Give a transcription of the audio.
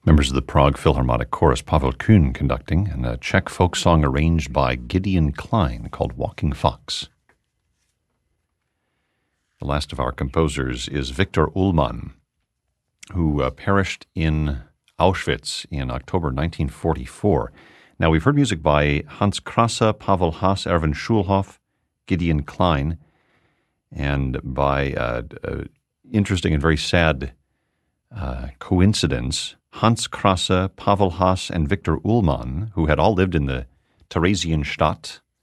Members of the Prague Philharmonic Chorus, Pavel Kuhn conducting, and a Czech folk song arranged by Gideon Klein called Walking Fox. The last of our composers is Viktor Ullmann, who perished in Auschwitz in October 1944. Now, we've heard music by Hans Krasse, Pavel Haas, Erwin Schulhoff, Gideon Klein, and by interesting and very sad coincidence, Hans Krasse, Pavel Haas, and Viktor Ullmann, who had all lived in the Theresienstadt